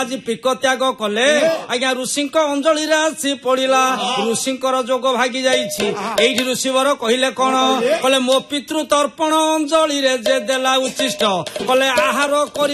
ଆଜି ପିକ ତ୍ୟାଗ କଲେ ଆଜ୍ଞା ଋଷିଙ୍କ ଅଞ୍ଜଳିରେ ଆସି ପଡିଲା ଋଷିଙ୍କର ଯୋଗ ଭାଗି ଯାଇଛି। ଏଇଠି ଋଷିବର କହିଲେ କଣ କହିଲେ ମୋ ପିତୃ ତର୍ପଣ ଅଞ୍ଜଳିରେ ଯେ ଦେଲା ଉଚ୍ଚିଷ୍ଟ କଲେ ଆହାର କରି